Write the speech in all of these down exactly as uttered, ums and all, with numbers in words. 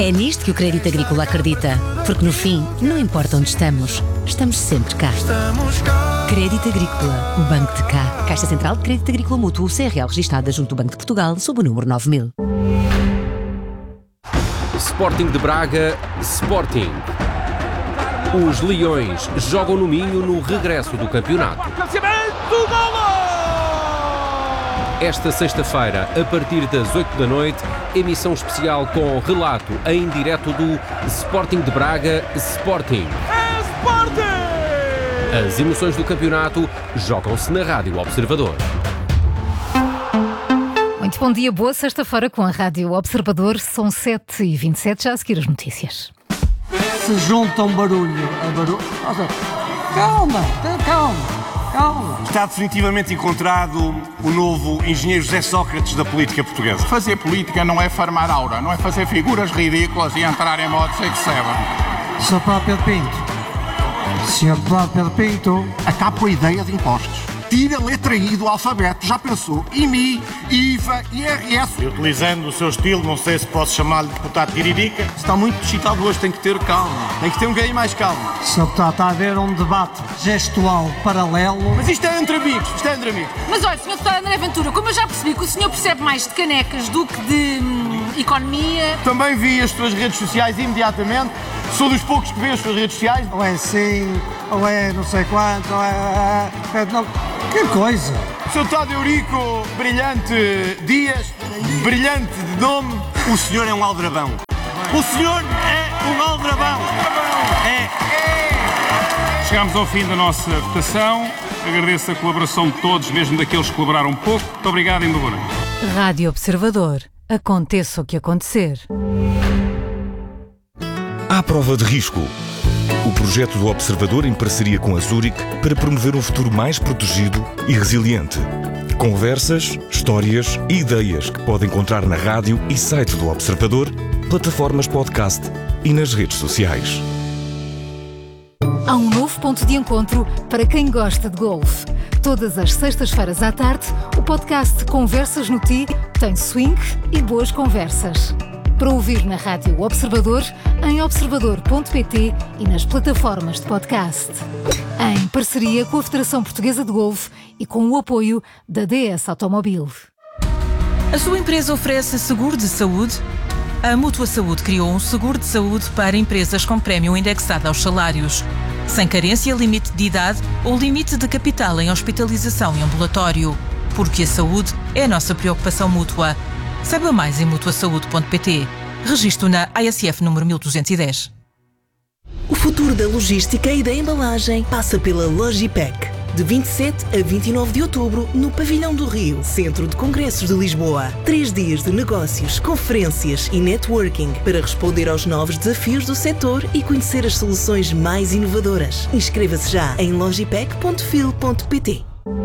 É nisto que o Crédito Agrícola acredita, porque no fim, não importa onde estamos, estamos sempre cá. Crédito Agrícola, o Banco de Cá. Caixa Central de Crédito Agrícola Mútuo, C R L registada junto do Banco de Portugal, sob o número nove mil. Sporting de Braga, Sporting. Os Leões jogam no Minho no regresso do campeonato. Esta sexta-feira, a partir das oito da noite, emissão especial com relato em direto do Sporting de Braga, Sporting. É Sporting! As emoções do campeonato jogam-se na Rádio Observador. Muito bom dia, boa sexta-feira com a Rádio Observador. São sete e vinte e sete, já a seguir as notícias. Se junta um barulho a barulho... Calma, calma. Calma. Está definitivamente encontrado o novo engenheiro José Sócrates da política portuguesa. Fazer política não é farmar aura, não é fazer figuras ridículas e entrar em modo sem que saibam. senhor Pedro Pinto. senhor Pedro Pinto. Acaba com a ideia de impostos. Tira a letra I do alfabeto, já pensou? I M I, I V A, I R S. E utilizando o seu estilo, não sei se posso chamar-lhe de deputado Tiririca. Está muito excitado hoje, tem que ter calma. Tem que ter um bocadinho mais calma. senhor Deputado, está a haver um debate gestual paralelo. Mas isto é entre amigos, isto é entre amigos. Mas olha, senhor Deputado André Ventura, como eu já percebi que o senhor percebe mais de canecas do que de hum, economia... Também vi as suas redes sociais imediatamente. Sou dos poucos que vê as suas redes sociais. Ou é sim, ou é não sei quanto, ou é... é não, que coisa! senhor Deputado Eurico Brilhante Dias, brilhante de nome. O senhor é um aldrabão. O senhor é um aldrabão. É. Chegámos ao fim da nossa votação. Agradeço a colaboração de todos, mesmo daqueles que colaboraram pouco. Muito obrigado e muito boa noite. Rádio Observador. Aconteça o que acontecer. À prova de risco. O projeto do Observador em parceria com a Zurich para promover um futuro mais protegido e resiliente. Conversas, histórias e ideias que pode encontrar na rádio e site do Observador, plataformas podcast e nas redes sociais. Há um novo ponto de encontro para quem gosta de golfe. Todas as sextas-feiras à tarde, o podcast Conversas no Ti tem swing e boas conversas. Para ouvir na Rádio Observador, em observador ponto pt e nas plataformas de podcast. Em parceria com a Federação Portuguesa de Golfe e com o apoio da D S Automobil. A sua empresa oferece seguro de saúde? A Mútua Saúde criou um seguro de saúde para empresas com prémio indexado aos salários, sem carência, limite de idade ou limite de capital em hospitalização e ambulatório. Porque a saúde é a nossa preocupação mútua. Saiba mais em mutua saúde ponto pt. Registro na A S F número mil duzentos e dez. O futuro da logística e da embalagem passa pela Logipec. De vinte e sete a vinte e nove de outubro, no Pavilhão do Rio, Centro de Congressos de Lisboa. Três dias de negócios, conferências e networking para responder aos novos desafios do setor e conhecer as soluções mais inovadoras. Inscreva-se já em logipec ponto fil ponto pt.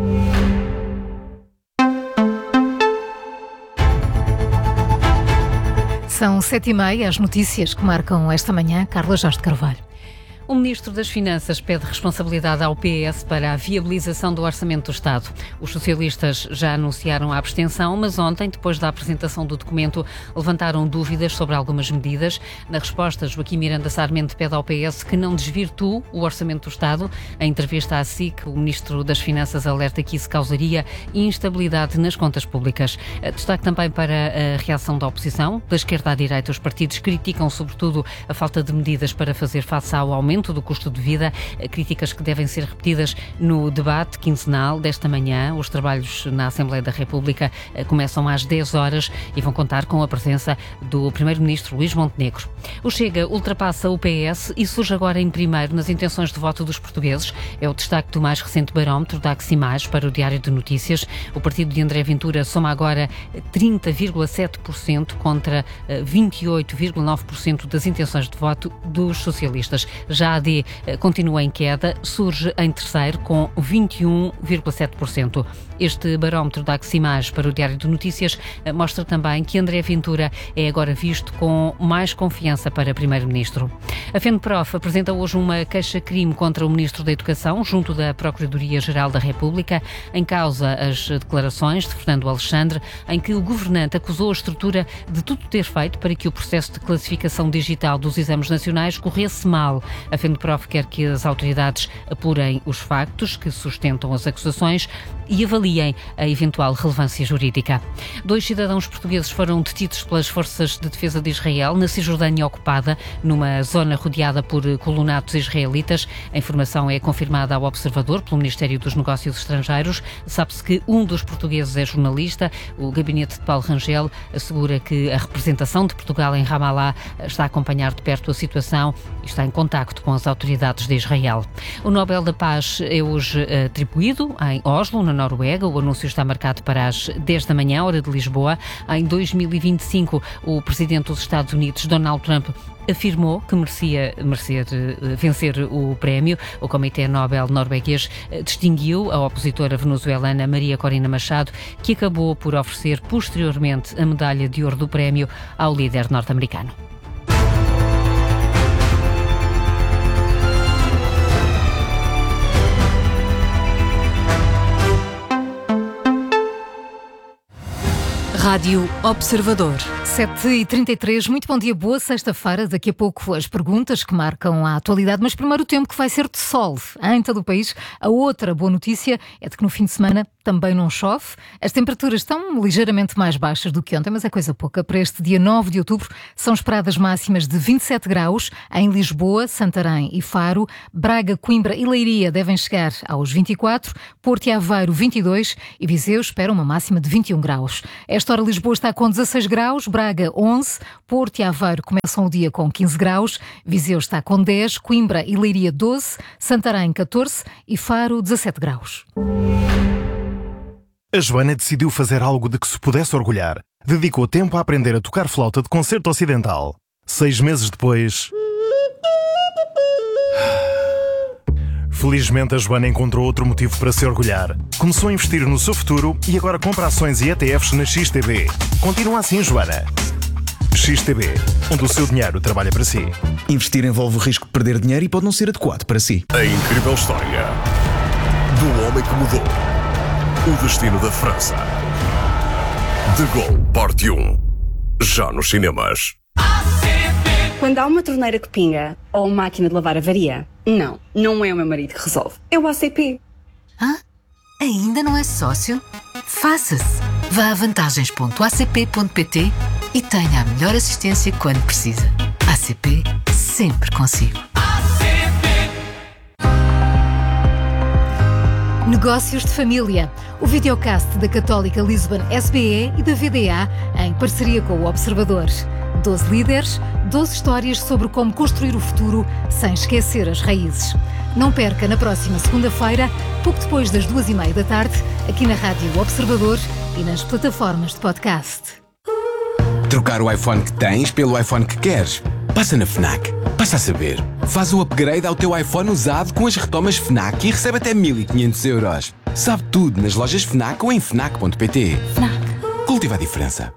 São sete e meia, as notícias que marcam esta manhã. Carla Jorge de Carvalho. O Ministro das Finanças pede responsabilidade ao P S para a viabilização do Orçamento do Estado. Os socialistas já anunciaram a abstenção, mas ontem, depois da apresentação do documento, levantaram dúvidas sobre algumas medidas. Na resposta, Joaquim Miranda Sarmento pede ao P S que não desvirtue o Orçamento do Estado. Em entrevista à S I C, o Ministro das Finanças alerta que isso causaria instabilidade nas contas públicas. Destaque também para a reação da oposição. Da esquerda à direita, os partidos criticam sobretudo a falta de medidas para fazer face ao aumento do custo de vida, críticas que devem ser repetidas no debate quinzenal desta manhã. Os trabalhos na Assembleia da República começam às dez horas e vão contar com a presença do Primeiro-Ministro Luís Montenegro. O Chega ultrapassa o P S e surge agora em primeiro nas intenções de voto dos portugueses. É o destaque do mais recente barómetro da Aximage para o Diário de Notícias. O partido de André Ventura soma agora trinta vírgula sete por cento contra vinte e oito vírgula nove por cento das intenções de voto dos socialistas. Já Já a D continua em queda, surge em terceiro com vinte e um vírgula sete por cento. Este barómetro da Aximage para o Diário de Notícias mostra também que André Ventura é agora visto com mais confiança para Primeiro-Ministro. A FENPROF apresenta hoje uma queixa-crime contra o Ministro da Educação, junto da Procuradoria-Geral da República, em causa as declarações de Fernando Alexandre, em que o governante acusou a estrutura de tudo ter feito para que o processo de classificação digital dos exames nacionais corresse mal. A FENPROF quer que as autoridades apurem os factos que sustentam as acusações e avaliem a eventual relevância jurídica. Dois cidadãos portugueses foram detidos pelas forças de defesa de Israel na Cisjordânia ocupada, numa zona rodeada por colonatos israelitas. A informação é confirmada ao Observador pelo Ministério dos Negócios Estrangeiros. Sabe-se que um dos portugueses é jornalista. O gabinete de Paulo Rangel assegura que a representação de Portugal em Ramallah está a acompanhar de perto a situação e está em contacto com as autoridades de Israel. O Nobel da Paz é hoje atribuído em Oslo, na Noruega. O anúncio está marcado para as dez da manhã, hora de Lisboa. Em dois mil e vinte e cinco, o presidente dos Estados Unidos, Donald Trump, afirmou que merecia, merecia vencer o prémio. O Comitê Nobel norueguês distinguiu a opositora venezuelana Maria Corina Machado, que acabou por oferecer posteriormente a medalha de ouro do prémio ao líder norte-americano. Rádio Observador. sete e trinta e três, muito bom dia, boa sexta-feira. Daqui a pouco as perguntas que marcam a atualidade, mas primeiro o tempo que vai ser de sol em todo o país. A outra boa notícia é de que no fim de semana também não chove. As temperaturas estão ligeiramente mais baixas do que ontem, mas é coisa pouca. Para este dia nove de outubro são esperadas máximas de vinte e sete graus em Lisboa, Santarém e Faro. Braga, Coimbra e Leiria devem chegar aos vinte e quatro, Porto e Aveiro vinte e dois e Viseu espera uma máxima de vinte e um graus. Esta hora Lisboa está com dezasseis graus, Braga onze, Porto e Aveiro começam o dia com quinze graus, Viseu está com dez, Coimbra e Leiria doze, Santarém catorze e Faro dezassete graus. A Joana decidiu fazer algo de que se pudesse orgulhar. Dedicou tempo a aprender a tocar flauta de concerto ocidental. Seis meses depois... Felizmente, a Joana encontrou outro motivo para se orgulhar. Começou a investir no seu futuro e agora compra ações e E T Fs na X T B. Continua assim, Joana. X T B, onde o seu dinheiro trabalha para si. Investir envolve o risco de perder dinheiro e pode não ser adequado para si. A incrível história do homem que mudou o destino da França. De Gaulle, parte um. Já nos cinemas. Quando há uma torneira que pinga ou uma máquina de lavar avaria, não, não é o meu marido que resolve. É o A C P. Hã? Ainda não é sócio? Faça-se. Vá a vantagens ponto a c p ponto p t e tenha a melhor assistência quando precisa. A C P, sempre consigo. Negócios de Família, o videocast da Católica Lisbon S B E e da V D A em parceria com o Observador. doze líderes, doze histórias sobre como construir o futuro sem esquecer as raízes. Não perca na próxima segunda-feira, pouco depois das duas e meia da tarde, aqui na Rádio Observador e nas plataformas de podcast. Trocar o iPhone que tens pelo iPhone que queres? Passa na FNAC. Passa a saber. Faz o upgrade ao teu iPhone usado com as retomas FNAC e recebe até mil e quinhentos euros. Sabe tudo nas lojas FNAC ou em fnac ponto p t. FNAC. Cultiva a diferença.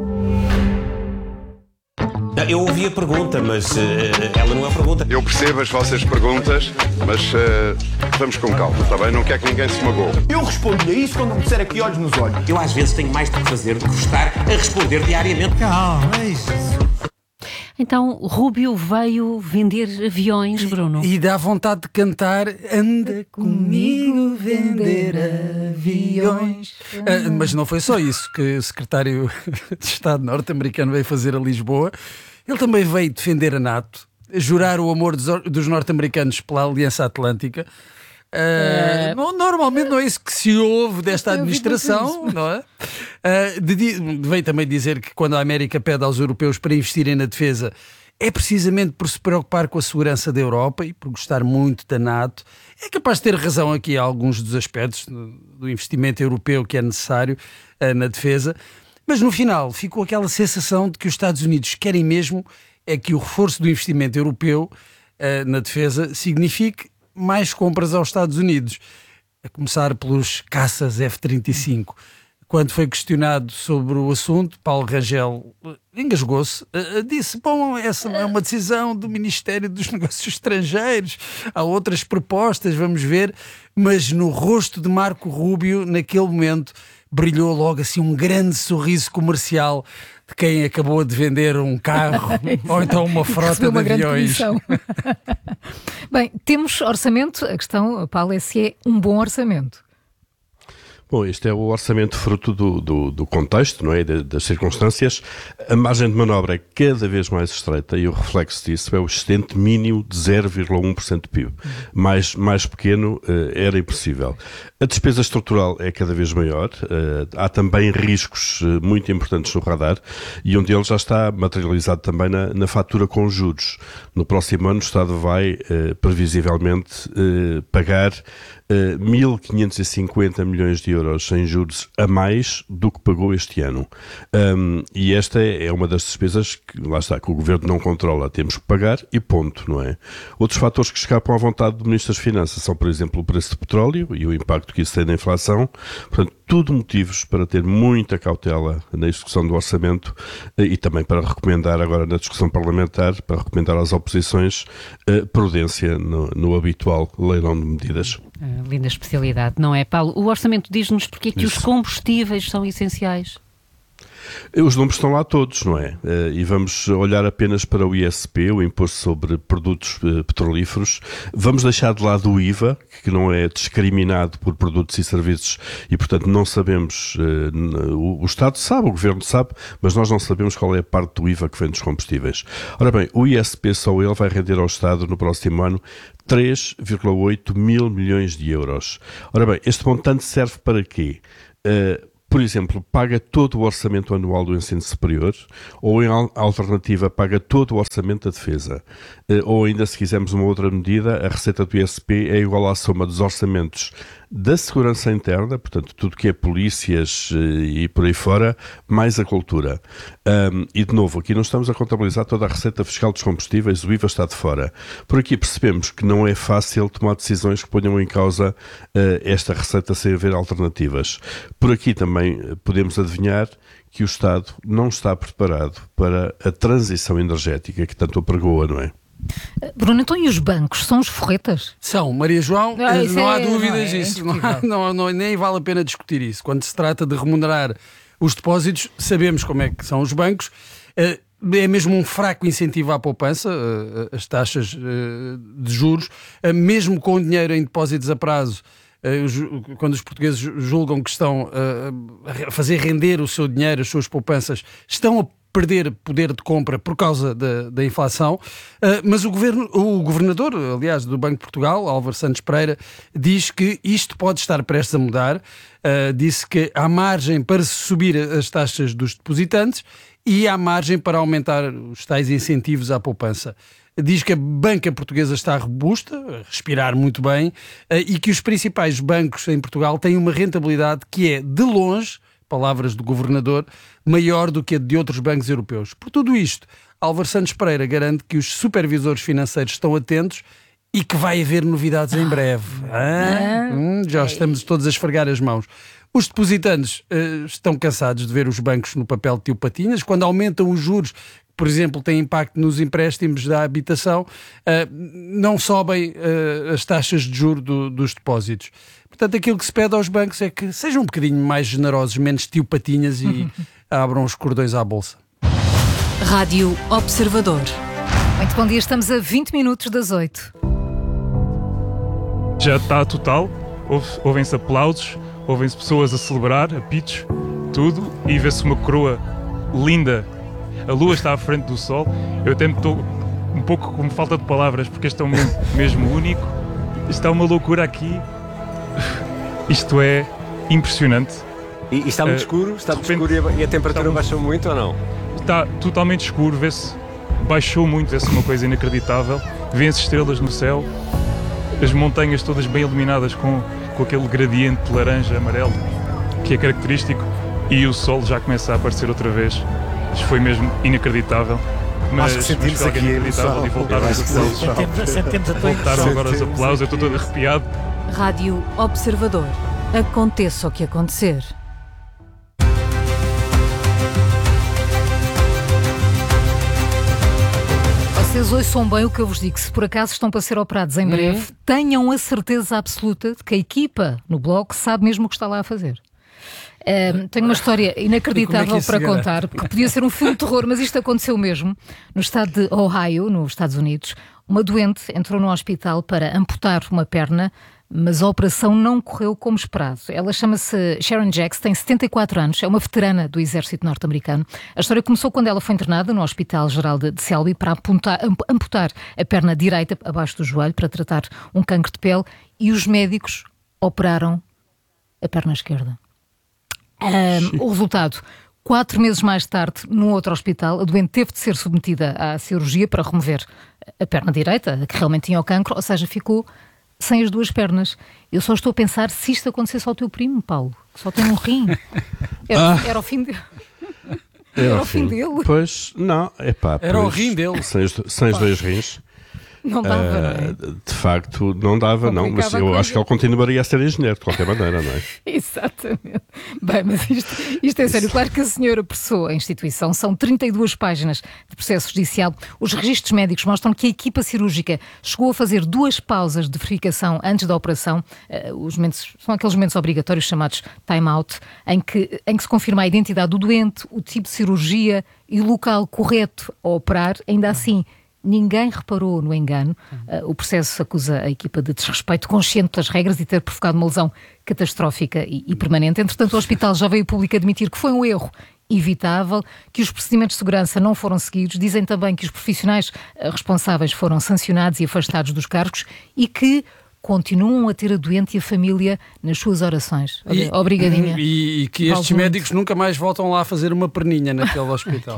Eu ouvi a pergunta, mas uh, ela não é a pergunta. Eu percebo as vossas perguntas, mas uh, vamos com calma, está bem? Não quer que ninguém se magoe. Eu respondo-lhe a isso quando me disser aqui olhos nos olhos. Eu às vezes tenho mais de que fazer do que estar a responder diariamente. Calma, é isso. Então, Rúbio veio vender aviões, Bruno. E dá vontade de cantar Anda comigo vender aviões. Ah, mas não foi só isso que o secretário de Estado norte-americano veio fazer a Lisboa. Ele também veio defender a NATO, jurar o amor dos, dos norte-americanos pela Aliança Atlântica. Uh, uh, normalmente não é isso que se ouve desta administração, não é? Uh, de, de, veio também dizer que quando a América pede aos europeus para investirem na defesa é precisamente por se preocupar com a segurança da Europa e por gostar muito da NATO. É capaz de ter razão aqui a alguns dos aspectos do investimento europeu que é necessário uh, na defesa, mas no final ficou aquela sensação de que os Estados Unidos querem mesmo é que o reforço do investimento europeu uh, na defesa signifique mais compras aos Estados Unidos, a começar pelos caças F trinta e cinco. Quando foi questionado sobre o assunto, Paulo Rangel engasgou-se, disse, bom, essa é uma decisão do Ministério dos Negócios Estrangeiros, há outras propostas, vamos ver, mas no rosto de Marco Rubio, naquele momento, brilhou logo assim um grande sorriso comercial de quem acabou de vender um carro ou então uma frota uma de aviões. Bem, temos orçamento, a questão, Paulo, é se é um bom orçamento. Bom, este é o orçamento fruto do, do, do contexto, não é? Das circunstâncias. A margem de manobra é cada vez mais estreita e o reflexo disso é o excedente mínimo de zero vírgula um por cento do P I B. Mais, mais pequeno uh, era impossível. A despesa estrutural é cada vez maior. Uh, há também riscos uh, muito importantes no radar e um deles já está materializado também na, na fatura com juros. No próximo ano o Estado vai uh, previsivelmente uh, pagar uh, mil quinhentos e cinquenta milhões de euros em juros a mais do que pagou este ano. Um, e esta é uma das despesas que, lá está, que o Governo não controla. Temos que pagar e ponto, não é? Outros fatores que escapam à vontade do Ministro das Finanças são, por exemplo, o preço do petróleo e o impacto que isso tem na inflação. Portanto, tudo motivos para ter muita cautela na execução do orçamento e também para recomendar agora na discussão parlamentar, para recomendar às oposições a prudência no, no habitual leilão de medidas. Ah, linda especialidade, não é, Paulo? O orçamento diz-nos porque é que Isso. os combustíveis são essenciais. Os números estão lá todos, não é? E vamos olhar apenas para o I S P, o Imposto sobre Produtos Petrolíferos. Vamos deixar de lado o I V A, que não é discriminado por produtos e serviços e, portanto, não sabemos, o Estado sabe, o Governo sabe, mas nós não sabemos qual é a parte do I V A que vem dos combustíveis. Ora bem, o I S P só ele vai render ao Estado no próximo ano três vírgula oito mil milhões de euros. Ora bem, este montante serve para quê? Uh, Por exemplo, paga todo o orçamento anual do ensino superior ou, em alternativa, paga todo o orçamento da defesa. Ou ainda, se quisermos uma outra medida, a receita do I S P é igual à soma dos orçamentos da segurança interna, portanto, tudo que é polícias e por aí fora, mais a cultura. Um, e, de novo, aqui não estamos a contabilizar toda a receita fiscal dos combustíveis, o I V A está de fora. Por aqui percebemos que não é fácil tomar decisões que ponham em causa uh, esta receita sem haver alternativas. Por aqui também podemos adivinhar que o Estado não está preparado para a transição energética que tanto apregoa, não é? Bruno, então e os bancos? São os forretas? São, Maria João, ah, não há é, dúvidas não é, disso. Não há, não, não, nem vale a pena discutir isso. Quando se trata de remunerar os depósitos, sabemos como é que são os bancos. É mesmo um fraco incentivo à poupança, as taxas de juros, mesmo com dinheiro em depósitos a prazo. Quando os portugueses julgam que estão a fazer render o seu dinheiro, as suas poupanças, estão a perder poder de compra por causa da, da inflação, mas o, governo, o governador, aliás, do Banco de Portugal, Álvaro Santos Pereira, diz que isto pode estar prestes a mudar, disse que há margem para subir as taxas dos depositantes e há margem para aumentar os tais incentivos à poupança. Diz que a banca portuguesa está robusta, a respirar muito bem, e que os principais bancos em Portugal têm uma rentabilidade que é, de longe, palavras do governador, maior do que a de outros bancos europeus. Por tudo isto, Álvaro Santos Pereira garante que os supervisores financeiros estão atentos e que vai haver novidades em breve. Ah, hum, já estamos todos a esfregar as mãos. Os depositantes uh, estão cansados de ver os bancos no papel de tio Patinhas. Quando aumentam os juros, por exemplo, tem impacto nos empréstimos da habitação, uh, não sobem uh, as taxas de juros do, dos depósitos. Portanto, aquilo que se pede aos bancos é que sejam um bocadinho mais generosos, menos tio Patinhas e abram os cordões à bolsa. Rádio Observador. Muito bom dia, estamos a vinte minutos das oito. Já está total, ouvem-se aplausos, ouvem-se pessoas a celebrar, apitos, tudo, e vê-se uma coroa linda. A lua está à frente do sol. Eu até me estou um pouco com falta de palavras, porque este é um momento mesmo único. Está uma loucura aqui. Isto é impressionante. E, e está muito uh, escuro? Está muito repente, escuro e a, e a temperatura muito, baixou muito ou não? Está totalmente escuro, vê-se, baixou muito, vê-se uma coisa inacreditável. Vêem-se estrelas no céu, as montanhas todas bem iluminadas com, com aquele gradiente laranja, amarelo, que é característico, e o sol já começa a aparecer outra vez. Isto foi mesmo inacreditável. Mas, Acho que sentimos mas aqui a emoção. e voltaram os aplausos. Sentemos, sentemos a tua Voltaram agora os aplausos, eu estou todo arrepiado. Rádio Observador. Aconteça o que acontecer. Vocês ouçam bem o que eu vos digo. Se por acaso estão para ser operados em breve, hum. tenham a certeza absoluta de que a equipa no bloco sabe mesmo o que está lá a fazer. Um, tenho uma história inacreditável é para contar, porque podia ser um filme de terror, mas isto aconteceu mesmo. No estado de Ohio, nos Estados Unidos, uma doente entrou no hospital para amputar uma perna, mas a operação não correu como esperado. Ela chama-se Sharon Jacks, tem setenta e quatro anos, é uma veterana do exército norte-americano. A história começou quando ela foi internada no Hospital Geral de Selby para apontar, amputar a perna direita abaixo do joelho para tratar um cancro de pele, e os médicos operaram a perna esquerda. Um, o resultado, quatro meses mais tarde, num outro hospital, a doente teve de ser submetida à cirurgia para remover a perna direita, que realmente tinha o cancro, ou seja, ficou sem as duas pernas. Eu só estou a pensar se isto acontecesse ao teu primo, Paulo, que só tem um rim. Era, ah. era o fim dele. Era, era o fim dele. Pois, não, é pá. Era o rim dele. Sem os, sem os dois rins. Não dava, uh, não é? De facto, não dava, não. Mas eu acho que ele continuaria a ser engenheiro, de qualquer maneira, não é? Exatamente. Bem, mas isto, isto é sério. Claro que a senhora apressou a instituição. São trinta e duas páginas de processo judicial. Os registros médicos mostram que a equipa cirúrgica chegou a fazer duas pausas de verificação antes da operação. Uh, os momentos, são aqueles momentos obrigatórios chamados time-out, em que, em que se confirma a identidade do doente, o tipo de cirurgia e o local correto a operar. Ainda assim, ninguém reparou no engano. Uh, o processo acusa a equipa de desrespeito consciente pelas regras e ter provocado uma lesão catastrófica e, e permanente. Entretanto, o hospital já veio público admitir que foi um erro evitável, que os procedimentos de segurança não foram seguidos. Dizem também que os profissionais uh, responsáveis foram sancionados e afastados dos cargos e que continuam a ter a doente e a família nas suas orações. E, Obrigadinha. E, e que estes Paulo médicos muito. nunca mais voltam lá a fazer uma perninha naquele hospital.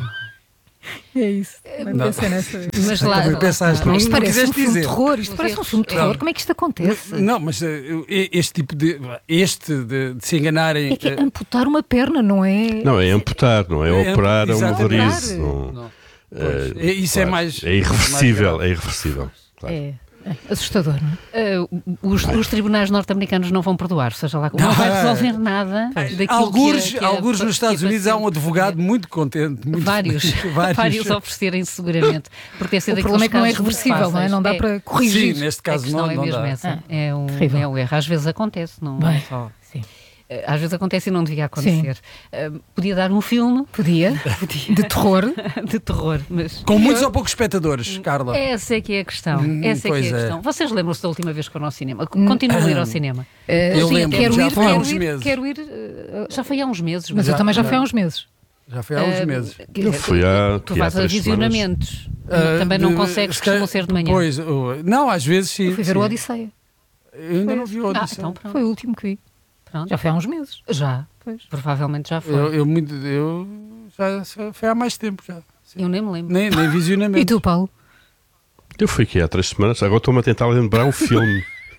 É isso. Não. Nessa... Mas lá, lá, pensaste, lá, não, isto não parece um filme dizer. de terror. Isto parece um filme de terror. Como é que isto acontece? Não, mas uh, este tipo de este de, de se enganarem. É que é amputar uma perna, não é? Não, é amputar, não é, é operar a uma variz. Não. Não. Uh, isso claro, é mais. É irreversível, é irreversível. Claro. É. Assustador, não é? Uh, os, os tribunais norte-americanos não vão perdoar, seja lá, não vai resolver nada daquilo alguns, que é, que alguns é, nos Estados é Unidos há um advogado muito contente. Muito vários, vários. vários oferecerem seguramente. Porque o problema é que não é reversível, não é? Não dá é, para corrigir. Sim, neste caso não, é não mesmo dá. Essa. Ah, é, um, é um erro. Às vezes acontece, não é só... Sim. Às vezes acontece e não devia acontecer. Uh, podia dar um filme, podia, podia. de terror, de terror, mas com muitos ou poucos espectadores, Carla. Essa é que é a questão. Hum, Essa é que é a questão. É. Vocês lembram-se da última vez que foram ao cinema? Continuam a ir ao cinema? Uh, eu sim, lembro. Quero já ir, foi há uns ir, meses. Quero ir. Uh, já foi há uns meses, mas já, eu também já já. fui há uns meses. Já foi há uns uh, meses. Eu fui há. Tu vais a visionamentos. Uh, também não de, consegues costumam ser de manhã. Pois, uh, não, às vezes sim. Eu fui ver sim. o Odisseia. Eu ainda foi. não vi o Odisseia. Ah, então, foi o último que vi. Pronto, já foi há uns meses. Já, pois. Provavelmente já foi. Eu, eu, muito, eu já, já foi há mais tempo já. Sim. Eu nem me lembro. Nem, nem visionamento. E tu, Paulo? Eu fui aqui há três semanas, agora estou-me a tentar lembrar um filme.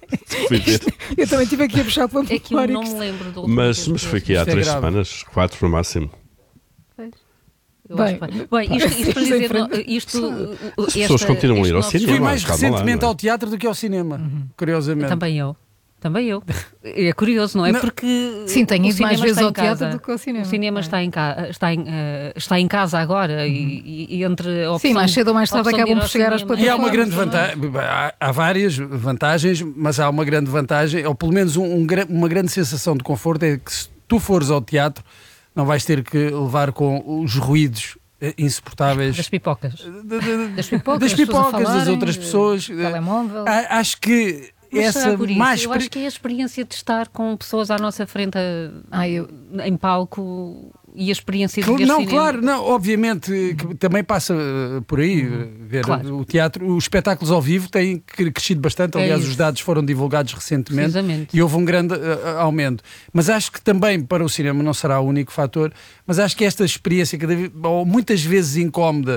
Eu também estive aqui a puxar pela memória. É que eu não me lembro do Mas, mas foi aqui há três é semanas, quatro no máximo. Bem, bem, isto, isto para dizer, isto, as pessoas esta, continuam a ir ao cinema. Fui mais recentemente lá, ao teatro do que ao cinema, uhum. curiosamente. Também eu. Também eu. É curioso, não é? Não. Porque sim, tenho ido mais vezes ao teatro do que ao cinema. O cinema é. está, em ca... está, em, uh, está em casa agora uhum. e, e entre a opção, sim, mais cedo ou mais tarde acabam por chegar às plataformas. E há uma grande vantagem, há, há várias vantagens, mas há uma grande vantagem, ou pelo menos um, um, uma grande sensação de conforto, é que se tu fores ao teatro, não vais ter que levar com os ruídos insuportáveis das pipocas, de, de, das pipocas, das, pipocas, falarem, das outras pessoas. Telemóvel. Acho que essa mais eu acho que é a experiência de estar com pessoas à nossa frente ah, eu, em palco e a experiência de ver não, cinema. Claro, não, obviamente que também passa por aí uhum. ver claro. o teatro, os espetáculos ao vivo têm crescido bastante, aliás é os dados foram divulgados recentemente e houve um grande uh, aumento, mas acho que também para o cinema não será o único fator, mas acho que esta experiência cada vez, ou muitas vezes incómoda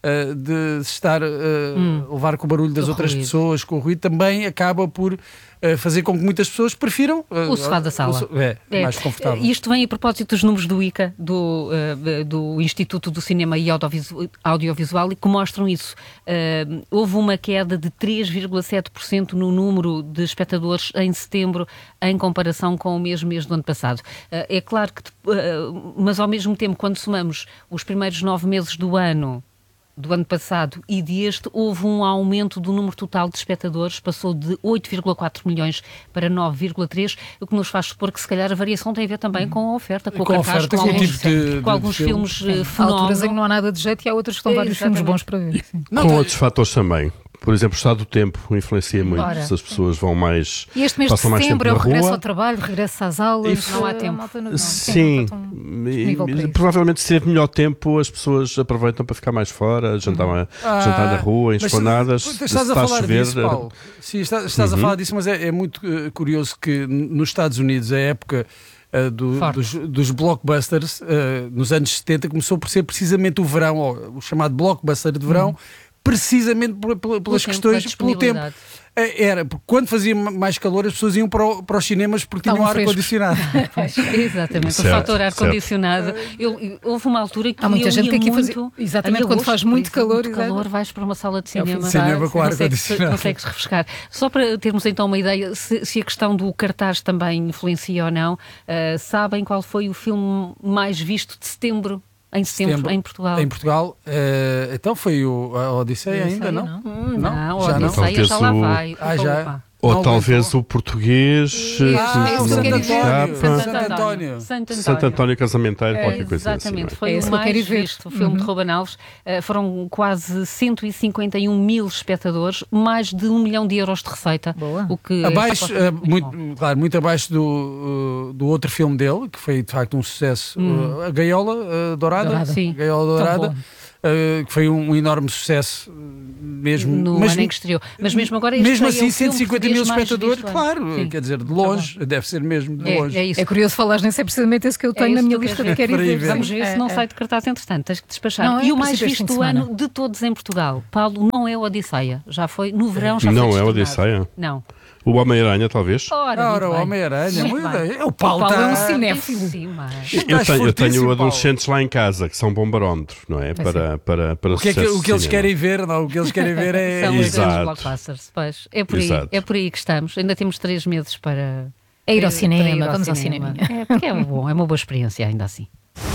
uh, de estar a uh, hum. levar com o barulho das o outras ruído. pessoas, com o ruído, também acaba por uh, fazer com que muitas pessoas prefiram uh, o sofá da sala. O, é, é, mais confortável. Isto vem a propósito dos números do I C A, do, uh, do Instituto do Cinema e Audiovisu- Audiovisual, e que mostram isso. Uh, houve uma queda de três vírgula sete por cento no número de espectadores em setembro, em comparação com o mesmo mês do ano passado. Uh, é claro que, uh, mas ao mesmo tempo, quando somamos os primeiros nove meses do ano, do ano passado e deste, houve um aumento do número total de espectadores, passou de oito vírgula quatro milhões para nove vírgula três, o que nos faz supor que se calhar a variação tem a ver também com a oferta, com, com o cartaz, com, com alguns, tipo de, com alguns de filmes Há fenómenos. alturas em que não há nada de jeito e há outras que estão É, vários filmes bons para ver. Sim. Com outros fatores também. Por exemplo, o estado do tempo influencia muito. Ora. Se as pessoas vão mais. E este mês de passam mais tempo setembro é o na regresso rua. ao trabalho, regresso às aulas, Isso- não há tempo. Não, não, Sim, sim, e- e provavelmente se teve melhor tempo, as pessoas aproveitam para ficar mais fora, jantar, Ah, jantar na rua, em mas esplanadas. tu- tu Se Estás a está a falar chover, disso, Paulo. Sim, estás, estás Uhum. a falar disso, mas é, é muito uh, curioso que n- nos Estados Unidos a época uh, do- Forte. dos, dos blockbusters, uh, nos anos setenta, começou por ser precisamente o verão, ou o chamado blockbuster de verão, Uhum. precisamente por- por- pelas tempo, questões, pela pelo tempo. disponibilidade. Eh, Era, porque quando fazia mais calor, as pessoas iam para, o- para os cinemas porque tinham Estavam ar-condicionado. Pois, exatamente, Certo, o fator certo. ar-condicionado. Eu- eu- houve uma altura que Há muita eu gente ia que aqui muito, fazia- exatamente, em quando agosto, faz por muito exemplo, calor, muito exato. calor, vais para uma sala de É o fim cinema, de semana. Cinema com consegues, ar-condicionado. consegues refrescar. Só para termos então uma ideia, se, se a questão do cartaz também influencia ou não, uh, sabem qual foi o filme mais visto de setembro? Em setembro, Setembro, em Portugal. Em Portugal, eh, então foi o, a Odisseia ainda, não? não? Hum, não, já a não? Odisseia já lá Talvez o- vai. Ah, Opa, já? opa. Ou Não talvez aguentou. o português. eh, Ah, que o não Santo me António. escapa. Santo António. Santo António. Santo António Casamenteiro, É, qualquer coisa assim. exatamente, não é? foi É o esse que eu mais quero ir ver. visto, o filme Uhum. de Ruben Alves. Uh, foram quase cento e cinquenta e um mil espectadores, mais de um milhão de euros de receita. Boa. O que Abaixo, é eh, muito, claro, muito abaixo do, uh, do outro filme dele, que foi de facto um sucesso, Hum. uh, a Gaiola uh, Dourada, Dourada. Sim. Gaiola Tão Dourada, bom. uh, que foi um, um enorme sucesso, uh, mesmo, no mas, ano em que estreou. Mas mesmo agora este mesmo é assim, o filme cento e cinquenta mil português mais espectadores, visto, é? claro, Sim. quer dizer, de longe, deve ser mesmo de É, longe. é isso. É curioso falar nisso, é precisamente esse que eu tenho É na isso minha que tu lista queres de quero ir Para ir ver. ver. Vamos ver É, se não é. sai de cartaz entretanto, tens que despachar. Não, é e o a mais princípio deste visto fim do de semana. ano de todos em Portugal, Paulo, não é o Odisseia. Já foi no verão, já Não foi é o destronado. Odisseia? Não. O Homem-Aranha, talvez? Ora, Ora, o muito bem. Homem-Aranha, Muito muito bem. bem. É o Paulo, Paulo é um está- cinéfilo. Sim, mas... Eu Estás tenho, eu tenho fortíssimo, adolescentes lá em casa que são bombarómetros, não é? Para, para, para O que, é que, sucesso o que de eles cinema. querem ver, não? O que eles querem ver é. São os Exato. grandes blockbusters. Pois, é por aí, Exato. é por aí que estamos. Ainda temos três meses para... É ir ao para cinema, ir vamos ao cinema. É, porque é bom, é uma boa experiência ainda assim.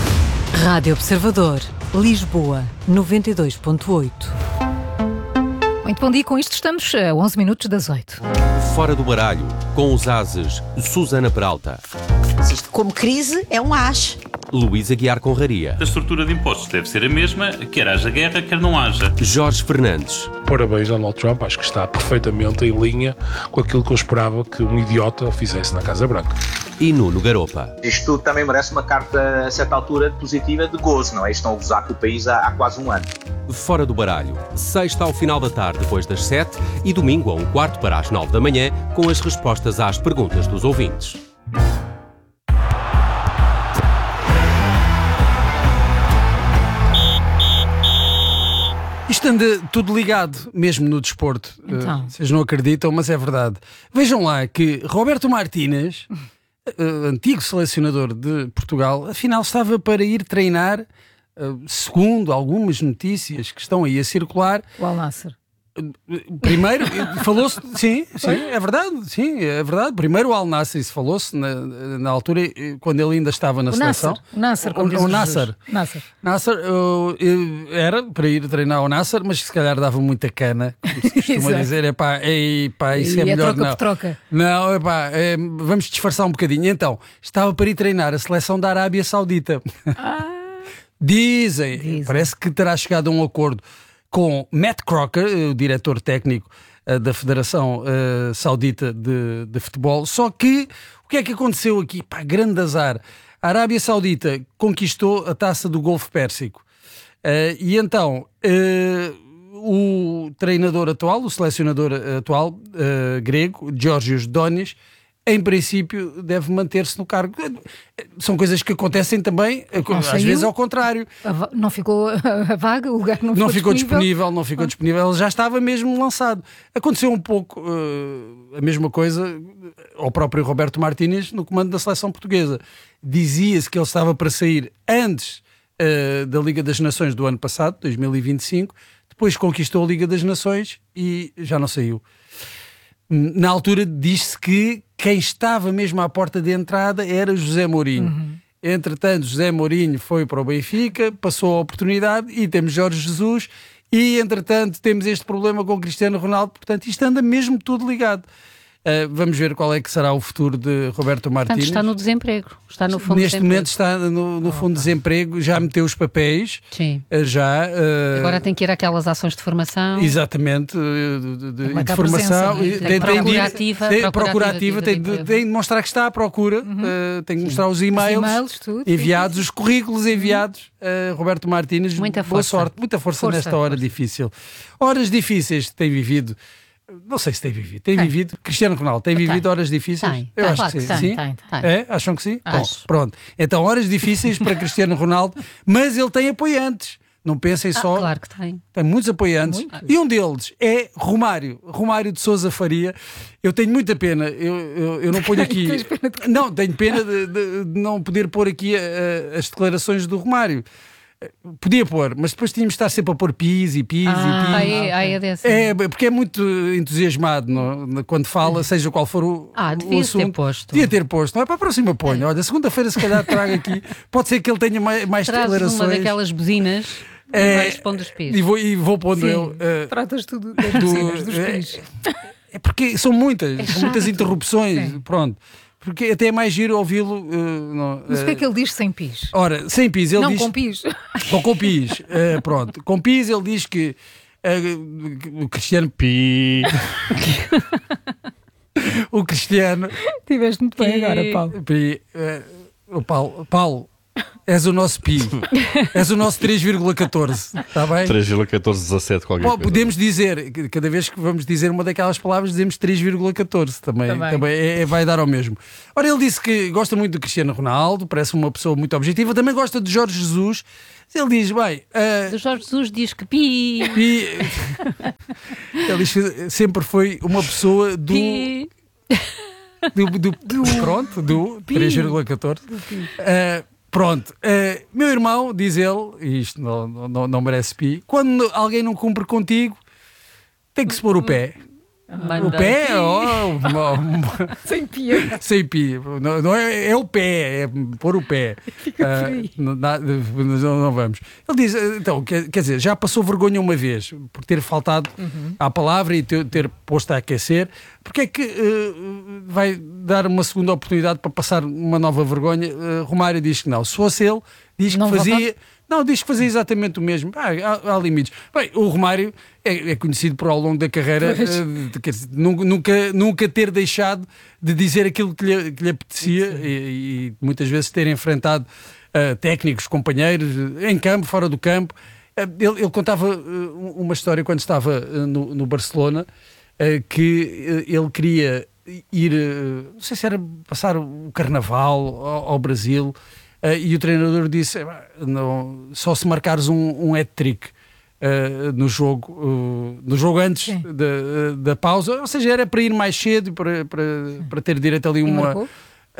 Rádio Observador, Lisboa, noventa e dois ponto oito. Muito bom dia, com isto estamos a onze minutos das oito. Fora do baralho, com os ases, Susana Peralta, Se isto como crise é um as. Luísa Guiar Conraria, A estrutura de impostos deve ser a mesma, quer haja guerra, quer não haja. Jorge Fernandes, Parabéns, Donald Trump, acho que está perfeitamente em linha com aquilo que eu esperava que um idiota fizesse na Casa Branca. e Nuno Garopa. Isto também merece uma carta, a certa altura, positiva de gozo, não é? Estão a gozar com o país há, há quase um ano. Fora do baralho, sexta ao final da tarde depois das sete e domingo a um quarto para as nove da manhã com as respostas às perguntas dos ouvintes. Isto anda tudo ligado, mesmo no desporto. Então. Uh, vocês não acreditam, mas é verdade. Vejam lá que Roberto Martínez, uh, antigo selecionador de Portugal, afinal estava para ir treinar, uh, segundo algumas notícias que estão aí a circular. O Al Nassr. Primeiro, falou-se, sim, sim, é verdade, sim, é verdade. Primeiro o Al Nassr, isso falou-se na, na altura, quando ele ainda estava na O seleção. Nasser, o Nasser, como o, diz o o Nasser. Jesus. Nasser. Nasser, uh, uh, era para ir treinar ao Nasser, mas se calhar dava muita cana, como se costuma Exato. dizer. É pá, é, pá, isso E é é melhor troca não. por troca. Não, é pá, é, vamos disfarçar um bocadinho. Então, estava para ir treinar a seleção da Arábia Saudita. Dizem, Dizem. parece que terá chegado a um acordo com Matt Crocker, o diretor técnico uh, da Federação uh, Saudita de, de Futebol. Só que, o que é que aconteceu aqui? Pá, grande azar. A Arábia Saudita conquistou a taça do Golfo Pérsico. Uh, e então, uh, o treinador atual, o selecionador atual, uh, grego, Georgios Donis, em princípio deve manter-se no cargo. São coisas que acontecem também, não às saiu, vezes ao contrário. Não ficou a vaga, o lugar não ficou, não ficou disponível. disponível. Não ficou ah. disponível, ele já estava mesmo lançado. Aconteceu um pouco uh, a mesma coisa ao próprio Roberto Martínez no comando da seleção portuguesa. Dizia-se que ele estava para sair antes uh, da Liga das Nações do ano passado, dois mil e vinte e cinco, depois conquistou a Liga das Nações e já não saiu. Na altura disse-se que quem estava mesmo à porta de entrada era José Mourinho. Uhum. Entretanto, José Mourinho foi para o Benfica, passou a oportunidade e temos Jorge Jesus e, entretanto, temos este problema com o Cristiano Ronaldo. Portanto, isto anda mesmo tudo ligado. Uh, vamos ver qual é que será o futuro de Roberto Martínez. Portanto, está no desemprego. Está no fundo Neste de momento está no, no fundo de desemprego, já meteu os papéis. Sim. Uh, já, uh, Agora tem que ir àquelas ações de formação. Exatamente, uh, de, de, de, de formação. Presença, tem, tem, procurativa. Tem, procurativa, procurativa tem, de, tem de mostrar que está à procura, uhum. uh, tem de mostrar os e-mails, os e-mails tudo, enviados, sim. os currículos enviados. Uh, Roberto Martínez, muita boa força. sorte, muita força, força nesta hora força. difícil. Horas difíceis que tem vivido. Não sei se tem vivido. Tem, tem. vivido. Cristiano Ronaldo tem vivido tem. horas difíceis? Tem. Eu tem. acho Claro que sim. Tem. sim? Tem. Tem. É? Acham que sim? Acho. Bom, pronto. Então, horas difíceis para Cristiano Ronaldo, mas ele tem apoiantes. Não pensem só. Ah, claro que tem. Tem muitos apoiantes. Muito. E um deles é Romário. Romário de Sousa Faria. Eu tenho muita pena. Eu, eu, eu não ponho aqui. Não, tenho pena de, de, de não poder pôr aqui a, a, as declarações do Romário. Podia pôr, mas depois tínhamos de estar sempre a pôr pis e pis ah, e pis. É, é, é, desse. é, porque é muito entusiasmado não? Quando fala, seja qual for o, ah, o assunto. Ter posto. Devia ter posto. Não é para a próxima ponha. Olha, segunda-feira se calhar trago aqui. Pode ser que ele tenha mais, mais declarações. uma daquelas buzinas é, e vais pondo os pis. E vou, e vou pondo eu. Uh, Tratas tudo das buzinas, dos pis. É, é porque são muitas, é são muitas interrupções. Sim. Pronto. Porque até é mais giro ouvi-lo. Uh, não, Mas o uh, que é que ele diz sem pis? Ora, sem pis. Ele não diz, com pis. Ou com pis. Uh, pronto. Com pis ele diz que uh, o Cristiano Pi. o Cristiano. Tiveste muito bem agora, Paulo. Pi, uh, o Paulo. Paulo. És o nosso pi. És o nosso três vírgula catorze. Está bem? três vírgula catorze dezassete qualquer Bom, coisa. Podemos dizer, cada vez que vamos dizer uma daquelas palavras, dizemos três vírgula catorze. Também, também. também é, é, vai dar ao mesmo. Ora, ele disse que gosta muito do Cristiano Ronaldo, parece uma pessoa muito objetiva. Também gosta de Jorge Jesus. Ele diz, bem... Uh, o Jorge Jesus diz que pi... pi ele diz que sempre foi uma pessoa do... Pi. Do, do, do, pronto, do três vírgula catorze. Uh, Pronto, uh, meu irmão, diz ele, e isto não, não, não merece pi, quando alguém não cumpre contigo, tem que se pôr o pé. Manda o pé, oh, oh, sem pi. Sem pi. Não, não é, é o pé, é pôr o pé. Uh, não, não, não vamos. Ele diz, então, quer, quer dizer, já passou vergonha uma vez por ter faltado uhum. à palavra e ter, ter posto a aquecer. Porque é que uh, vai dar uma segunda oportunidade para passar uma nova vergonha? Uh, Romário diz que não. Se fosse ele, diz não que fazia. Voltar? Não, diz que fazia exatamente o mesmo. Ah, há, há limites. Bem, o Romário é, é conhecido por ao longo da carreira uh, de, quer dizer, nunca, nunca ter deixado de dizer aquilo que lhe, que lhe apetecia e, e muitas vezes ter enfrentado uh, técnicos, companheiros, em campo, fora do campo. Uh, ele, ele contava uh, uma história quando estava uh, no, no Barcelona. Uh, que uh, ele queria ir, uh, não sei se era passar o Carnaval ao, ao Brasil, uh, e o treinador disse, não, só se marcares um, um hat-trick uh, no jogo, uh, no jogo antes da, da pausa, ou seja, era para ir mais cedo, para, para, para ter direito ali uma... Uh,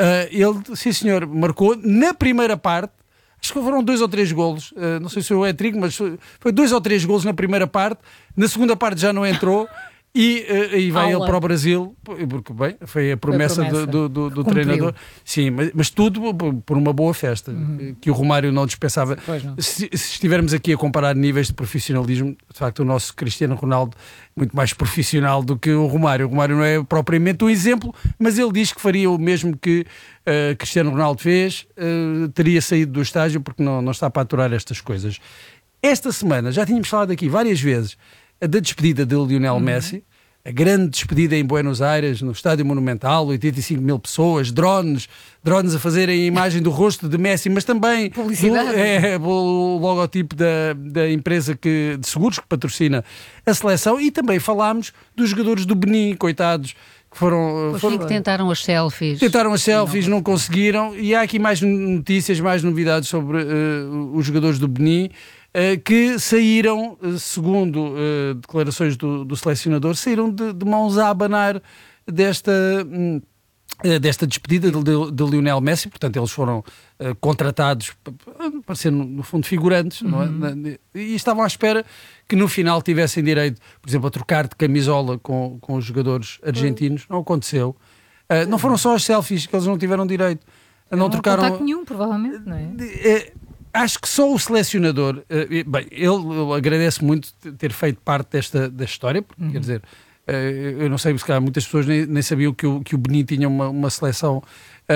ele, sim senhor, marcou na primeira parte. Acho que foram dois ou três golos, uh, não sei se foi o hat-trick, mas foi, foi dois ou três golos na primeira parte, na segunda parte já não entrou. E, uh, e vai Aula. ele para o Brasil, porque bem, foi a promessa, a promessa. do, do, do treinador. Sim, mas, mas tudo por uma boa festa, uhum. que o Romário não dispensava. Não. Se, se estivermos aqui a comparar níveis de profissionalismo, de facto o nosso Cristiano Ronaldo é muito mais profissional do que o Romário. O Romário não é propriamente um exemplo, mas ele diz que faria o mesmo que uh, Cristiano Ronaldo fez, uh, teria saído do estágio porque não, não está para aturar estas coisas. Esta semana, já tínhamos falado aqui várias vezes, da despedida de Lionel uhum. Messi, a grande despedida em Buenos Aires, no Estádio Monumental, oitenta e cinco mil pessoas, drones, drones a fazerem a imagem do rosto de Messi, mas também publicidade. Do, é, o logotipo da, da empresa que, de seguros que patrocina a seleção, e também falámos dos jogadores do Benin, coitados, que foram... foram que tentaram as selfies. Tentaram as selfies, não, não conseguiram. E há aqui mais notícias, mais novidades sobre uh, os jogadores do Benin, uh, que saíram, uh, segundo uh, declarações do, do selecionador, saíram de, de mãos a abanar desta... Um, desta despedida de, de, de Lionel Messi. Portanto, eles foram uh, contratados para ser, no, no fundo, figurantes, uhum. não é? E estavam à espera que no final tivessem direito, por exemplo, a trocar de camisola com, com os jogadores argentinos. Não aconteceu. Uh, não foram só as selfies que eles não tiveram direito. Não, não trocaram contacto nenhum, provavelmente, não é? Uh, acho que só o selecionador, uh, bem, ele, ele agradece muito ter feito parte desta, desta história, porque, uhum. quer dizer, eu não sei, se calhar muitas pessoas nem, nem sabiam que o, que o Benin tinha uma, uma seleção uh,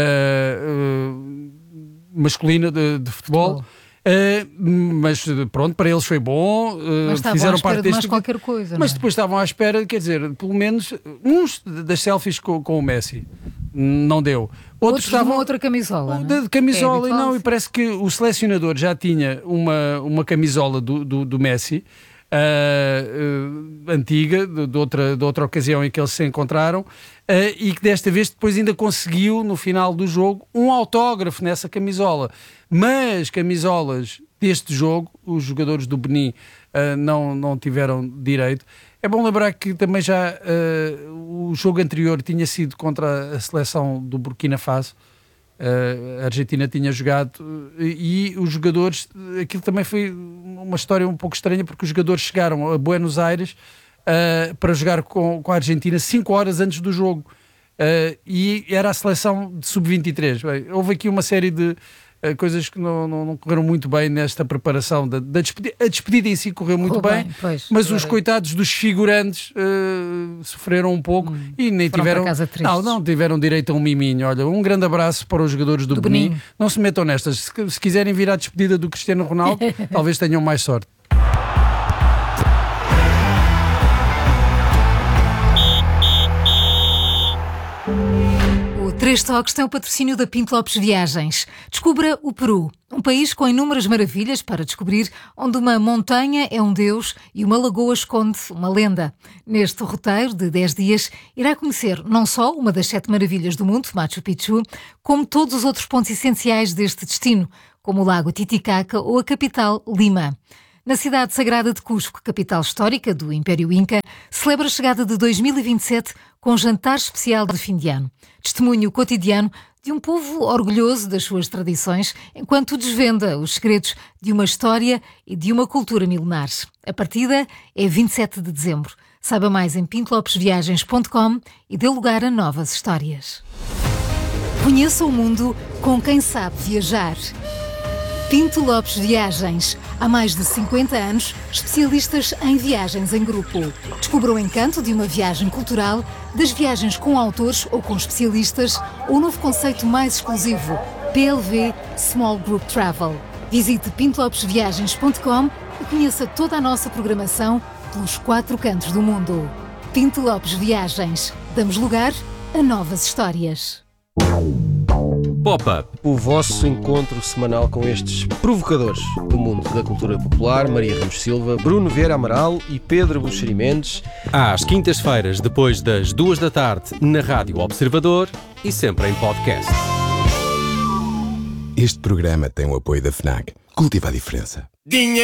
uh, masculina de, de futebol, futebol. Uh, mas pronto, para eles foi bom, uh, mas fizeram parte de deste mais qualquer coisa, mas não é? Depois estavam à espera, quer dizer, pelo menos uns das selfies com, com o Messi não deu, outros, outros estavam de uma outra camisola, de, de camisola, é e não, e parece que o selecionador já tinha uma, uma camisola do, do, do Messi. Uh, uh, antiga, de, de, outra, de outra ocasião em que eles se encontraram, uh, e que desta vez depois ainda conseguiu, no final do jogo, um autógrafo nessa camisola. Mas camisolas deste jogo, os jogadores do Benin uh, não, não tiveram direito. É bom lembrar que também já uh, o jogo anterior tinha sido contra a seleção do Burkina Faso. Uh, a Argentina tinha jogado uh, e, e os jogadores, aquilo também foi uma história um pouco estranha, porque os jogadores chegaram a Buenos Aires uh, para jogar com, com a Argentina cinco horas antes do jogo, uh, e era a seleção de sub vinte e três. Bem, houve aqui uma série de uh, coisas que não, não, não correram muito bem nesta preparação da, da despedida. A despedida em si correu muito Correu bem, bem pois, mas agora... os coitados dos figurantes uh, sofreram um pouco hum, e nem tiveram não, não tiveram direito a um miminho. Olha, um grande abraço para os jogadores do, do Benin. Benin. Não se metam nestas. Se, se quiserem vir à despedida do Cristiano Ronaldo, talvez tenham mais sorte. Três Toques tem o patrocínio da Pinto Lopes Viagens. Descubra o Peru, um país com inúmeras maravilhas para descobrir, onde uma montanha é um deus e uma lagoa esconde uma lenda. Neste roteiro de dez dias, irá conhecer não só uma das sete maravilhas do mundo, Machu Picchu, como todos os outros pontos essenciais deste destino, como o Lago Titicaca ou a capital, Lima. Na cidade sagrada de Cusco, capital histórica do Império Inca, celebra a chegada de dois mil e vinte e sete com um jantar especial de fim de ano. Testemunho cotidiano de um povo orgulhoso das suas tradições, enquanto desvenda os segredos de uma história e de uma cultura milenar. A partida é vinte e sete de dezembro. Saiba mais em pinto lopes viagens ponto com e dê lugar a novas histórias. Conheça o mundo com quem sabe viajar. Pinto Lopes Viagens. Há mais de cinquenta anos, especialistas em viagens em grupo. Descubra o encanto de uma viagem cultural, das viagens com autores ou com especialistas, ou o novo conceito mais exclusivo, P L V Small Group Travel. Visite pinto lopes viagens ponto com e conheça toda a nossa programação pelos quatro cantos do mundo. Pinto Lopes Viagens. Damos lugar a novas histórias. Pop-Up, o vosso encontro semanal com estes provocadores do mundo da cultura popular, Maria Ramos Silva, Bruno Vieira Amaral e Pedro Buxeri Mendes. Às quintas-feiras, depois das duas da tarde, na Rádio Observador e sempre em podcast. Este programa tem o apoio da FNAC. Cultiva a diferença. Dinheiro.